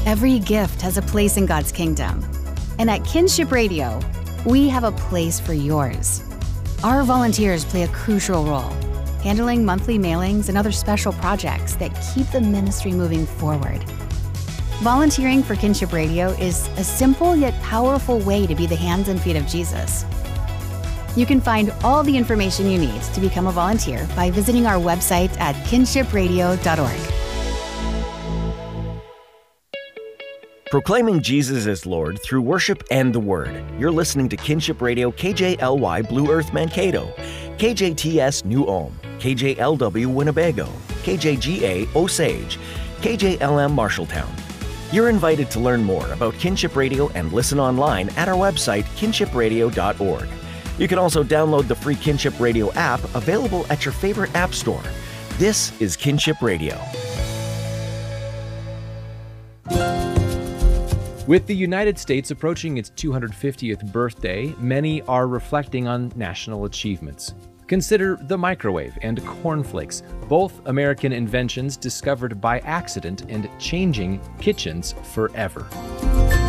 Every gift has a place in God's kingdom. And at Kinship Radio, we have a place for yours. Our volunteers play a crucial role, handling monthly mailings and other special projects that keep the ministry moving forward. Volunteering for Kinship Radio is a simple yet powerful way to be the hands and feet of Jesus. You can find all the information you need to become a volunteer by visiting our website at kinshipradio.org. Proclaiming Jesus as Lord through worship and the Word. You're listening to Kinship Radio KJLY Blue Earth Mankato, KJTS New Ulm, KJLW Winnebago, KJGA Osage, KJLM Marshalltown. You're invited to learn more about Kinship Radio and listen online at our website, kinshipradio.org. You can also download the free Kinship Radio app available at your favorite app store. This is Kinship Radio. With the United States approaching its 250th birthday, many are reflecting on national achievements. Consider the microwave and cornflakes, both American inventions discovered by accident and changing kitchens forever.